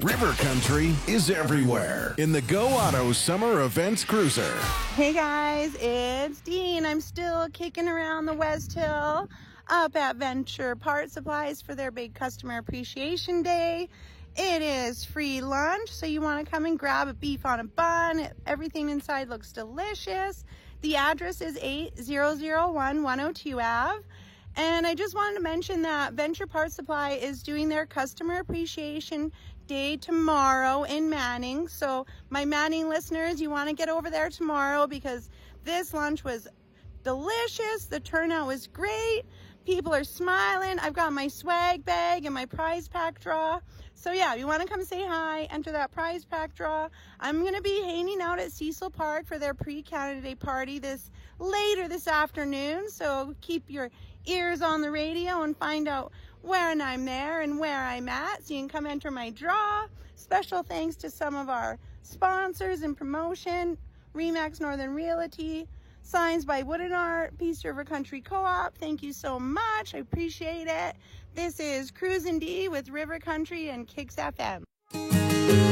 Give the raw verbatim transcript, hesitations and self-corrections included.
River Country is everywhere in the Go Auto Summer Events Cruiser. Hey guys, it's Dean. I'm still kicking around the West Hill up at Venture Part Supplies for their big customer appreciation day. It is free lunch, so you want to come and grab a beef on a bun. Everything inside looks delicious. The address is eight thousand one one oh two Ave. And I just wanted to mention that Venture Part Supply is doing their customer appreciation day tomorrow in Manning. So my Manning listeners, you want to get over there tomorrow because this lunch was delicious. The turnout was great. People are smiling. I've got my swag bag and my prize pack draw. So yeah, you want to come say hi, enter that prize pack draw. I'm going to be hanging out at Cecil Park for their pre-candidate party this later this afternoon. So keep your ears on the radio and find out when I'm there and where I'm at, so you can come enter my draw. Special thanks to some of our sponsors and promotion: Remax Northern Realty, Signs by Wooden Art, Peace River Country Co-op. Thank you so much. I appreciate it. This is Cruisin' D with River Country and Kicks F M.